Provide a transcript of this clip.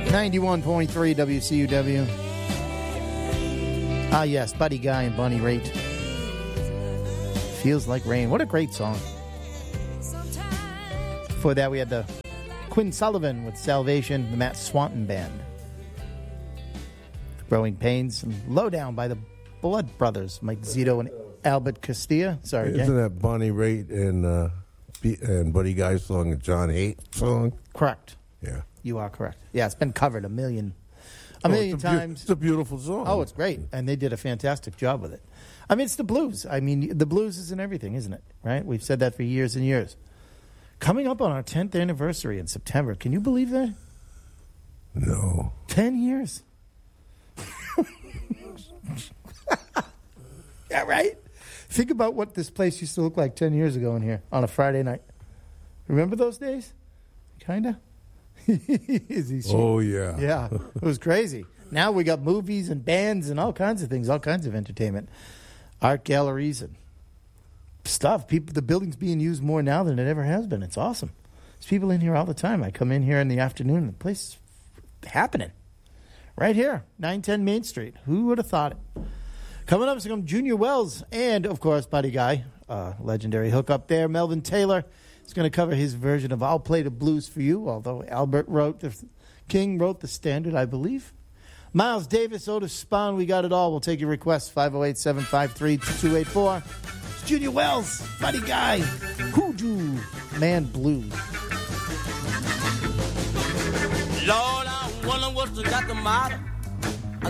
91.3 WCUW. Ah, yes, Buddy Guy and Bonnie Raitt. Feels Like Rain. What a great song. Before that, we had the Quinn Sullivan with Salvation, the Matt Swanton Band. Growing Pains, and Lowdown by the Blood Brothers, Mike Zito and Albert Castilla. Sorry, Isn't that Bonnie Raitt and Buddy Guy's song, a John Haidt song? Correct. Yeah. You are correct. Yeah, it's been covered a million times. It's a beautiful song. Oh, it's great. And they did a fantastic job with it. I mean, it's the blues. I mean, the blues is in everything, isn't it? Right? We've said that for years and years. Coming up on our 10th anniversary in September. Can you believe that? No. 10 years. Yeah, right? Think about what this place used to look like 10 years ago in here on a Friday night. Remember those days? Kind of? Oh, yeah. Yeah, it was crazy. Now we got movies and bands and all kinds of things, all kinds of entertainment. Art galleries and stuff. The building's being used more now than it ever has been. It's awesome. There's people in here all the time. I come in here in the afternoon and the place is happening. Right here, 910 Main Street. Who would have thought it? Coming up is some Junior Wells and, of course, Buddy Guy, legendary hookup there. Melvin Taylor is going to cover his version of I'll Play the Blues for You, although King wrote the standard, I believe. Miles Davis, Otis Spawn, we got it all. We'll take your requests, 508-753-2284. It's Junior Wells, Buddy Guy, Hoodoo Man Blues. Lord, I wonder what's got the matter